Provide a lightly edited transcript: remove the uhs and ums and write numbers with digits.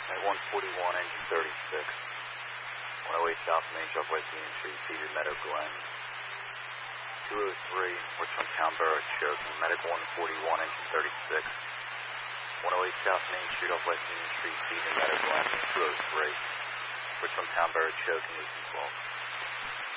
At 141, engine 36. 108 South Main, Southwest Union Street, Cedar Meadow, Glen. 203, Richmond Town Borough, Cherokee, Medic 141, engine 36. 108 South Main Street, off West Union Street, Cedar Meadow, Glen. 203, Richmond Town Borough, Cherokee, 12.